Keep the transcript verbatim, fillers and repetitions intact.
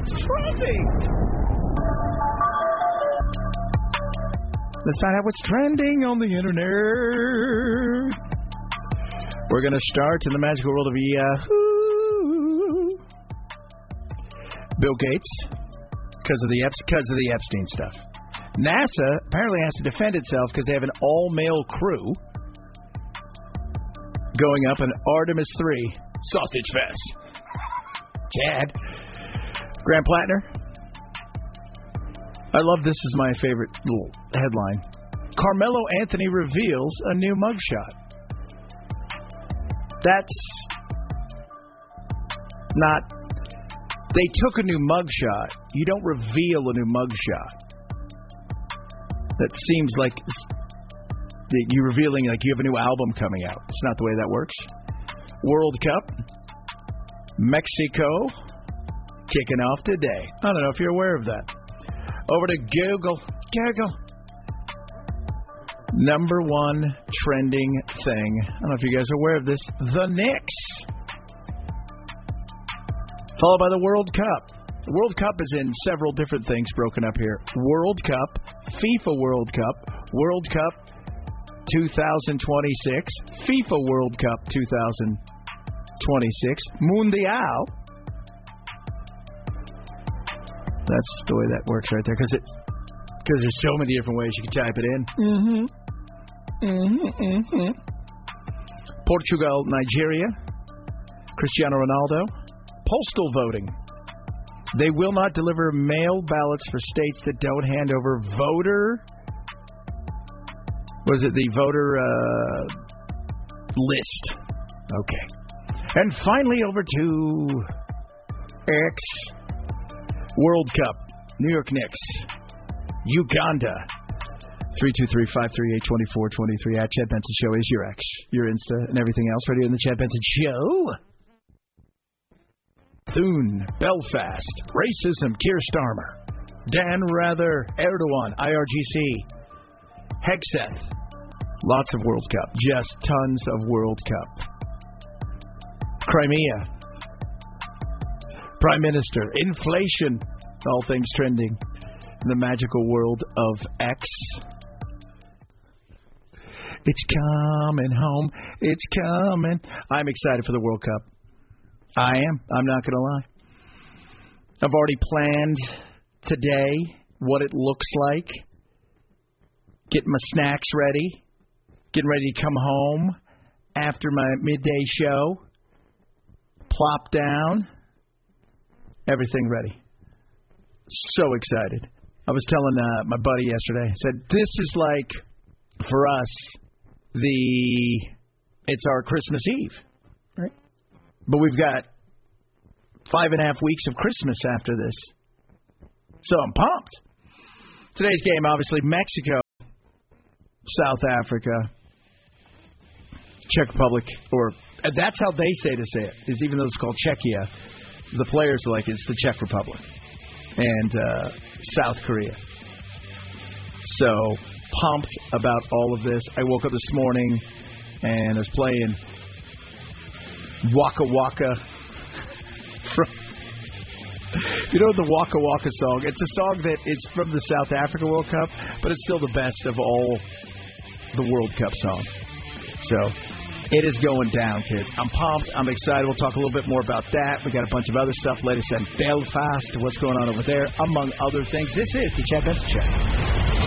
what's trending. Let's find out what's trending on the internet. We're going to start in the magical world of Yahoo. Bill Gates, because of the because of the Epstein stuff. NASA apparently has to defend itself because they have an all-male crew going up an Artemis three sausage fest. Chad. Graham Plattner. I love this is my favorite little headline. Carmelo Anthony reveals a new mugshot. That's not... They took a new mugshot. You don't reveal a new mugshot. That seems like you're revealing like you have a new album coming out. It's not the way that works. World Cup. Mexico. Kicking off today. I don't know if you're aware of that. Over to Google. Google. Number one trending thing. I don't know if you guys are aware of this. The Knicks. Followed by the World Cup. The World Cup is in several different things broken up here. World Cup, FIFA World Cup, World Cup two thousand twenty-six, FIFA World Cup two thousand twenty-six, Mundial. That's the way that works right there, because it's because there's so many different ways you can type it in. Mm-hmm. Mm-hmm. Mm-hmm. Portugal, Nigeria, Cristiano Ronaldo. Postal voting. They will not deliver mail ballots for states that don't hand over voter... Was it the voter uh, list? Okay. And finally over to X. World Cup. New York Knicks. Uganda. three two three, five three eight, two four two three at Chad Benson Show is your X. Your Insta and everything else right here in the Chad Benson Show. Thune, Belfast, racism, Keir Starmer, Dan Rather, Erdogan, I R G C, Hegseth, lots of World Cup, just tons of World Cup. Crimea, Prime Minister, inflation, all things trending in the magical world of X. It's coming home, it's coming. I'm excited for the World Cup. I am. I'm not going to lie. I've already planned today what it looks like. Getting my snacks ready. Getting ready to come home after my midday show. Plop down. Everything ready. So excited. I was telling uh, my buddy yesterday. I said, this is like, for us, the, it's our Christmas Eve. Right? But we've got five and a half weeks of Christmas after this. So I'm pumped. Today's game, obviously, Mexico, South Africa, Czech Republic, or that's how they say to say it, is even though it's called Czechia, the players are like, it's the Czech Republic, and uh, South Korea. So pumped about all of this. I woke up this morning and I was playing Waka Waka. From, you know the Waka Waka song? It's a song that is from the South Africa World Cup, but it's still the best of all the World Cup songs. So it is going down, kids. I'm pumped. I'm excited. We'll talk a little bit more about that. We got a bunch of other stuff. Latest in Belfast, what's going on over there, among other things. This is the Chad Benson Show.